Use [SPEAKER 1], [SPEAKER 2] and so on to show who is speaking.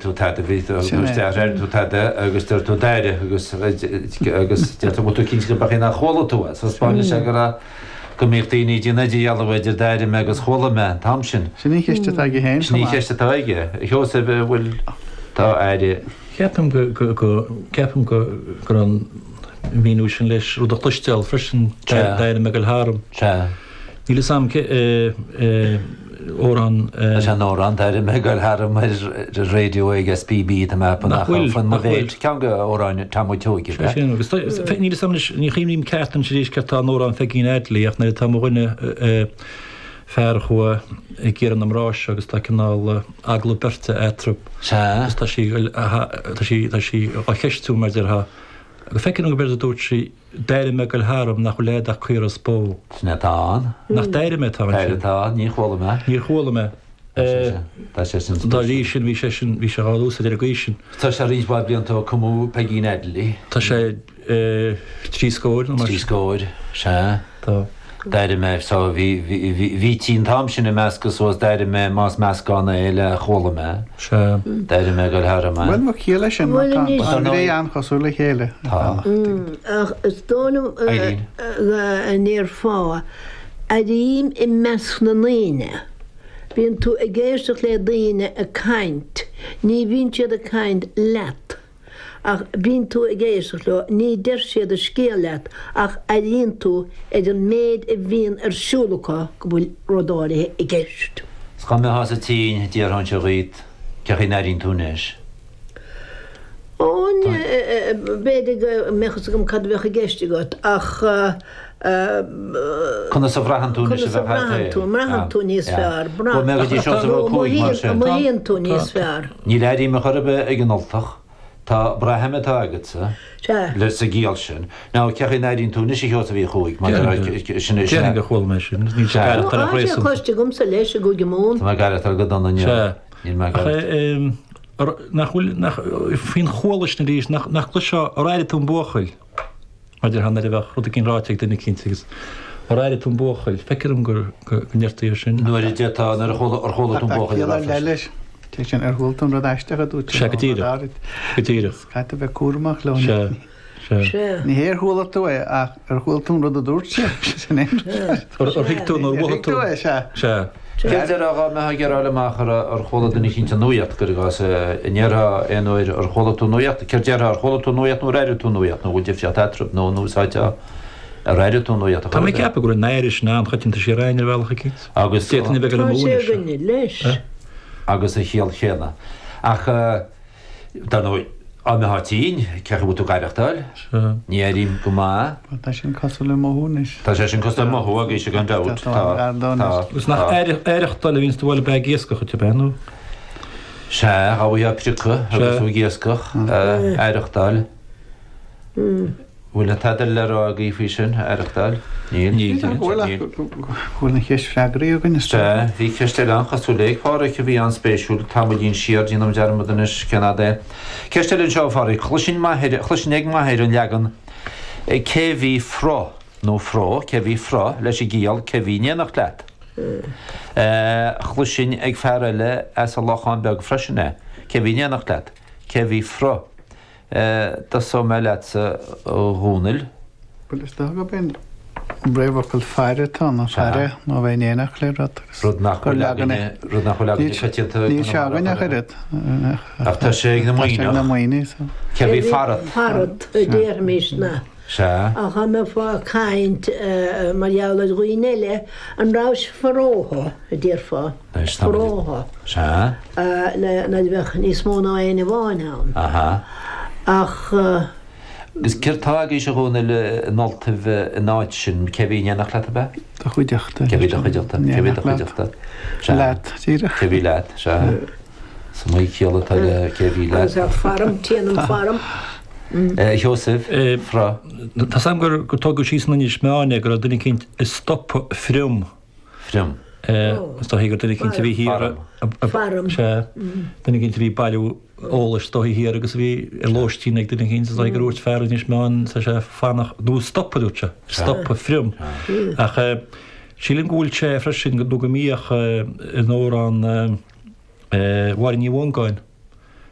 [SPEAKER 1] tú tá bhí tú agus tar tú deire agus tú cin go bachí nach chola tú sa Spáine se go mé daoine dionadí ealhaidir deire me agus chola me tam sin.
[SPEAKER 2] Sin ní cheiste aige héin.
[SPEAKER 1] Ní cheiste aige. Chósa bhfuil tá éire.
[SPEAKER 3] Ceapam go an míú sin leis rud a chluisteil frisin deire me go háram. Níle sam órán
[SPEAKER 1] an órán deire me go háram radio agus BB a me fan ma bhéid cean go óráin tamúteóigi.
[SPEAKER 3] Níle sam ní chéimím cetan sé rééis cetá órán fegin eidlíoach na tamine fer chua géan amrás agus tá canál agla berte étrop. Tá sí a cheistú mar ha. Go fecinn go beir dút sí deire me go háram nach chu léad a chuir a spó.
[SPEAKER 1] Sna tá?
[SPEAKER 3] Nach deire me tá.
[SPEAKER 1] Deire tá, ní chóla me?
[SPEAKER 3] Ní chóla me. Tá rí sin bhí sé gáúsa derogation.
[SPEAKER 1] Tá sé rís bá bliantá cumú pegin edlí?
[SPEAKER 3] Tá sé trí scóir.
[SPEAKER 1] Trí scóir, se.
[SPEAKER 3] Tá.
[SPEAKER 1] Deire me hí tín tam sin na meascas os deire me más meascána éile chola me.
[SPEAKER 3] Se.
[SPEAKER 1] Deire me go háram me.
[SPEAKER 2] Bhfuil mar chéile sin ré an chosúla chéile.
[SPEAKER 1] Tá.
[SPEAKER 4] Is dónam a níor fá a rím I meas na líine. Bhíonn tú a ggéisteach le daoine a caint, ní bhíonn siad a caint leat. Ach bhíonn tú a ggéisteach le, ní deir siad a scéal leat, ach a dhéonn tú idir méid a bhíonn arsúlacha go bhfuil rodáirithe a ggéist.
[SPEAKER 1] Scha me has a tín díarhan se riad ceachí naín túnéis.
[SPEAKER 4] Ón béidir go mechas gom cad bheith a ggéiste got, ach
[SPEAKER 1] Conna sa bhrahan túnéis a bheith
[SPEAKER 4] Mrahan tú níos fear.
[SPEAKER 1] Go me go dtí seo sa bh cúig mar sin.
[SPEAKER 4] Móíonn tú níos fear.
[SPEAKER 1] Ní leirí me chorbe ag an oltach. Tá braheime agat le sa gíal sin. Ná ceachí naín túna sé heota bhí chuig
[SPEAKER 3] sin go chhil me sin ní
[SPEAKER 4] chuiste gom sa leis a go gemún.
[SPEAKER 1] Tá gar go donna
[SPEAKER 3] nach fin cholas na rís nach chlu seo ráide tún bóchail mar hanna bheith rud cinn ráteag duna cinntegus. Ráide tún bóchail fecirm gur neirtaí sin.
[SPEAKER 1] Nuair détá ar chola tún bóchail
[SPEAKER 2] leis. Té sin ar húltún rud eistecha dút.
[SPEAKER 3] Se gotíireach.
[SPEAKER 2] Caite bheith cuamach le. Ní héir thuúla tú ach ar húltún rud a dúirt sé sin
[SPEAKER 3] hiictún ó bhú se.
[SPEAKER 1] Céidir a me geráile machar ar chola duna cinnta nuíocht gur gas inéra éoir ar chola tú nuíocht, ceir dear ar chola tú nuíocht nó réidir tú nuíocht nó bhfuil fiat etrop nó núsáite a réidir tú nuíocht.
[SPEAKER 3] Tá mé ceappa gur neiris ná chuinnta sé réidir bhealcha cí.
[SPEAKER 1] Agus
[SPEAKER 3] téna bheith go
[SPEAKER 4] múna leis.
[SPEAKER 1] Agus a chéal chéna. Ach a me hátíín cecha bú tú gaiireachtáil, ní rím go má.
[SPEAKER 2] Tá sin cosú le móhúnis.
[SPEAKER 1] Tá sé sin cosú mothú a géisi gan dat.
[SPEAKER 3] Gus nach éireachtáil a vín tú bhfuil be géascocha te benú?
[SPEAKER 1] Se a bhí pricha agus bú géascoch éireachtáil. Bhfuil na taidir le a gíhí sin éireachtáil?
[SPEAKER 2] Bhfuil na chéis freigraí a gine
[SPEAKER 1] hí ceiste an chasú léaghára go bhí an spéisiúil tam dín siar dínam dearmadanis Canada. Ceistelinn seo fáí chlusin ag maithir an legan céhí frá nó frá céhí frá leis i gíal céhíine nach leat. Chlusin ag fearile as a lochan beag freisinne céhíine nach leat céhí frá. Tá so me leat sa húnil.
[SPEAKER 2] Bhfuil is go ben bréhhacail fearre tá ná fearre nó bheith éanaach le
[SPEAKER 1] Rud nach
[SPEAKER 2] ní seagaine chuid
[SPEAKER 1] ach tá sé na
[SPEAKER 2] muoine
[SPEAKER 1] cebhí farad
[SPEAKER 4] Farad déir mís na.
[SPEAKER 1] Se
[SPEAKER 4] A chana fá caint marheala roiineile an rás faróha a dtír fá. Faróha.
[SPEAKER 1] Se
[SPEAKER 4] Na bheith níos móna aana bháin
[SPEAKER 1] aha.
[SPEAKER 4] Ach
[SPEAKER 1] Gus cirtá í se húna le noltah náid sin cehíine nach le be?
[SPEAKER 2] Tá chuideachta.
[SPEAKER 1] Cehí chuideachta chuideachta.
[SPEAKER 2] Leat tíre.
[SPEAKER 1] Cehí leat se sa mí cealatá le cehí leat.
[SPEAKER 4] farm tíanam farm.
[SPEAKER 1] Joseph frá.
[SPEAKER 3] Tá sam gur tógu síos na níos meáine gur duna cinint is stop friúm.
[SPEAKER 1] Friúm.
[SPEAKER 3] Tá hí gur duna cinnta bhí hir
[SPEAKER 4] Farm.
[SPEAKER 3] se duna cinnta bhí bailú ólas dóí hir agus bhí lóistíine ag duna cinnta ag rút fearú níos meáin sa sé fannach dú stoppaúte, stoppa friúm. Ach sílinn gúilte freisin go dúga míoach in órán bhhair ní bhhaáin.